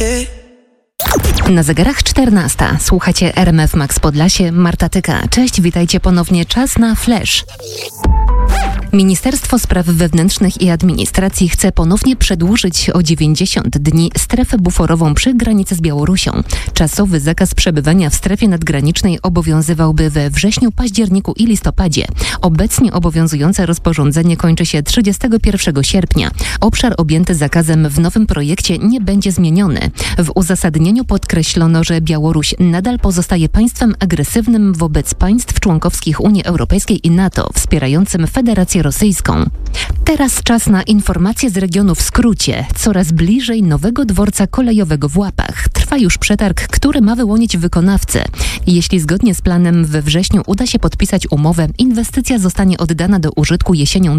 Na zegarach 14. Słuchacie RMF Max Podlasie, Marta Tyka. Cześć, witajcie ponownie. Czas na Flash. Ministerstwo Spraw Wewnętrznych i Administracji chce ponownie przedłużyć o 90 dni strefę buforową przy granicy z Białorusią. Czasowy zakaz przebywania w strefie nadgranicznej obowiązywałby we wrześniu, październiku i listopadzie. Obecnie obowiązujące rozporządzenie kończy się 31 sierpnia. Obszar objęty zakazem w nowym projekcie nie będzie zmieniony. W uzasadnieniu podkreślono, że Białoruś nadal pozostaje państwem agresywnym wobec państw członkowskich Unii Europejskiej i NATO, wspierającym Federację Rosyjską. Teraz czas na informacje z regionu w skrócie. Coraz bliżej nowego dworca kolejowego w Łapach. Trwa już przetarg, który ma wyłonić wykonawcę. Jeśli zgodnie z planem we wrześniu uda się podpisać umowę, inwestycja zostanie oddana do użytku jesienią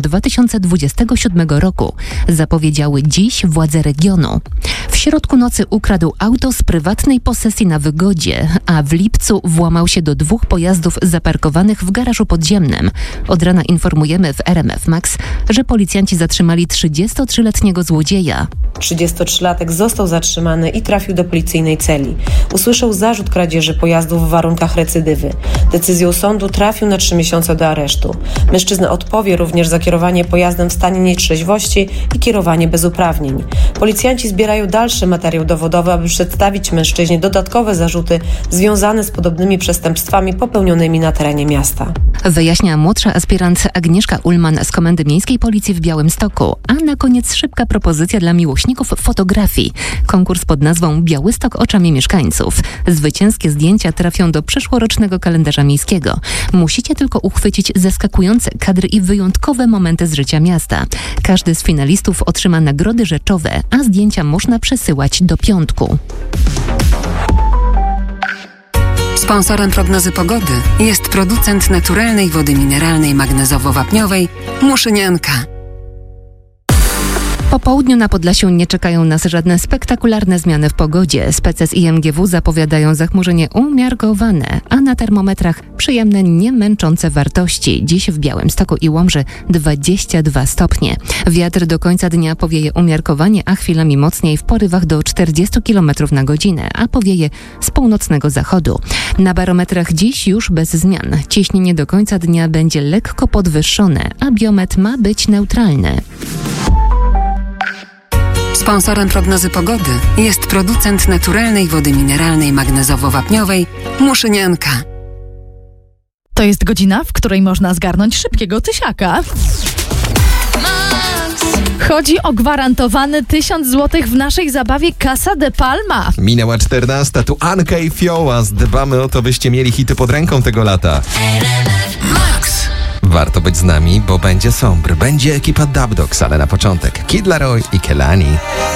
2027 roku, zapowiedziały dziś władze regionu. W środku nocy ukradł auto z prywatnej posesji na Wygodzie, a w lipcu włamał się do 2 pojazdów zaparkowanych w garażu podziemnym. Od rana informujemy w RMF Max, że policjanci zatrzymali 33-letniego złodzieja. 33-latek został zatrzymany i trafił do policyjnej celi. Usłyszał zarzut kradzieży pojazdów w warunkach recydywy. Decyzją sądu trafił na 3 miesiące do aresztu. Mężczyzna odpowie również za kierowanie pojazdem w stanie nietrzeźwości i kierowanie bez uprawnień. Policjanci zbierają dalszy materiał dowodowy, aby przedstawić mężczyźnie dodatkowe zarzuty związane z podobnymi przestępstwami popełnionymi na terenie miasta. Wyjaśnia młodsza aspirant Agnieszka Ullman z Komendy Miejskiej Policji w Białymstoku. A na koniec szybka propozycja dla miłośników fotografii. Konkurs pod nazwą Białystok oczami mieszkańców. Zwycięskie zdjęcia trafią do przyszłorocznego kalendarza miejskiego. Musicie tylko uchwycić zaskakujące kadry i wyjątkowe momenty z życia miasta. Każdy z finalistów otrzyma nagrody rzeczowe, a zdjęcia można przesyłać do piątku. Sponsorem prognozy pogody jest producent naturalnej wody mineralnej magnezowo-wapniowej Muszynianka. Po południu na Podlasiu nie czekają nas żadne spektakularne zmiany w pogodzie. Spece z IMGW zapowiadają zachmurzenie umiarkowane, a na termometrach przyjemne, nie męczące wartości. Dziś w Białymstoku i Łomży 22 stopnie. Wiatr do końca dnia powieje umiarkowanie, a chwilami mocniej w porywach do 40 km na godzinę, a powieje z północnego zachodu. Na barometrach dziś już bez zmian. Ciśnienie do końca dnia będzie lekko podwyższone, a biometr ma być neutralny. Sponsorem prognozy pogody jest producent naturalnej wody mineralnej magnezowo-wapniowej Muszynianka. To jest godzina, w której można zgarnąć szybkiego tysiaka. Chodzi o gwarantowany 1000 zł w naszej zabawie Casa de Palma. Minęła 14, tu Anka i Fioła. Dbamy o to, byście mieli hity pod ręką tego lata. Warto być z nami, bo będzie Sombr, będzie ekipa Dub Dogs, ale na początek Kid Laroi i Kelani.